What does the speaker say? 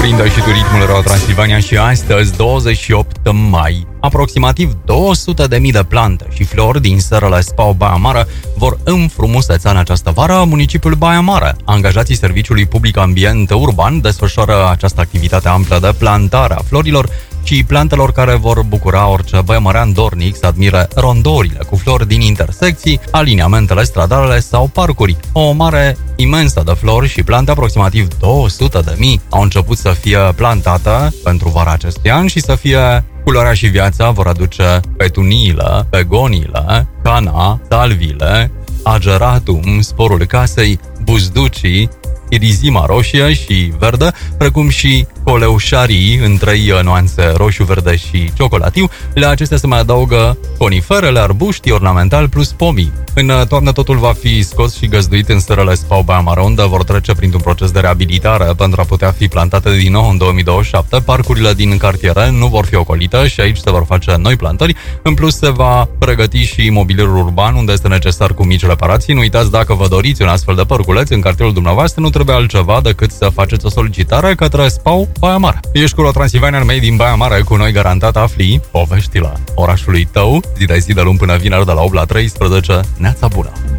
Prindă și tu ritmul Ro Transilvania și astăzi, 28 mai, aproximativ 200.000 de plante și flori din sărăle Spau Baia Mare vor înfrumuseța în această vară municipiul Baia Mare. Angajații Serviciului Public Ambient Urban desfășoară această activitate amplă de plantare a florilor și plantelor care vor bucura orice băiămărean dornic să admire rondourile cu flori din intersecții, aliniamentele stradale sau parcuri. O mare imensă de flori și plante, aproximativ 200.000, au început să fie plantate pentru vara acestui an și să fie culoarea și viața vor aduce petuniile, begoniile, cana, salvile, ageratum, sporul casei, buzducii, irizima roșie și verde, precum și coleușarii în 3 nuanțe roșu, verde și ciocolatiu. La acestea se mai adaugă coniferele, arbuștii ornamentali plus pomii. În toamnă totul va fi scos și găzduit în sărăle Spau Baia Mare, unde vor trece printr-un proces de reabilitare pentru a putea fi plantate din nou în 2027. Parcurile din cartiere nu vor fi ocolite și aici se vor face noi plantări. În plus se va pregăti și mobilierul urban, unde este necesar cu mici reparații. Nu uitați, dacă vă doriți un astfel de parculeț în cartierul dumneavoastră, nu trebuie altceva decât să faceți o solicitare către Spau Baia Mare. Ești cu Ro Transilvania în din Baia Mare, cu noi garantat afli poveștile orașului tău, zi de zi de luni până vineri de la 8 la 13. Neața bună!